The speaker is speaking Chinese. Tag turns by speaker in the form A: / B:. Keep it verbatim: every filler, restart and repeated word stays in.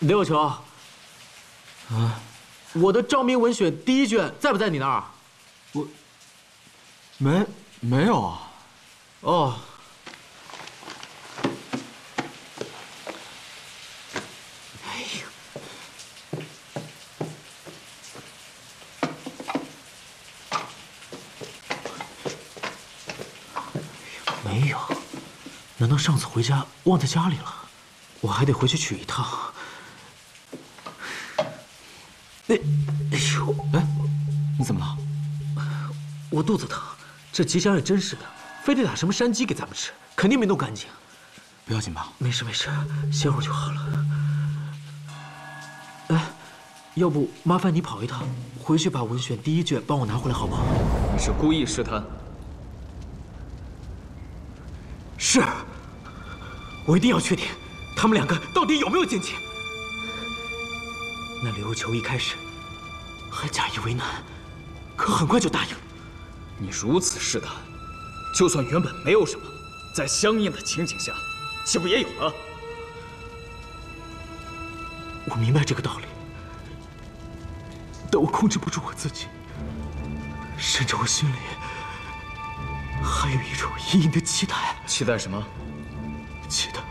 A: 刘有求，
B: 啊，
A: 我的照明文选第一卷在不在你那儿？
B: 我没没有啊。
A: 哦。哎呀，没有，难道上次回家忘在家里了？我还得回去取一趟。哎，哎呦，
B: 哎，你怎么了？
A: 我肚子疼，这吉祥也真是的，非得打什么山鸡给咱们吃，肯定没弄干净。
B: 不要紧吧？
A: 没事没事，歇会儿就好了。哎，要不麻烦你跑一趟，回去把文选第一卷帮我拿回来好不好？
C: 你是故意试探？
A: 是，我一定要确定他们两个到底有没有奸情。那刘有求一开始还假意为难，可很快就答应了。
C: 你如此试探，就算原本没有什么，在相应的情景下，岂不也有了？
A: 我明白这个道理，但我控制不住我自己，甚至我心里还有一种隐隐的期待。
C: 期待什么？
A: 期待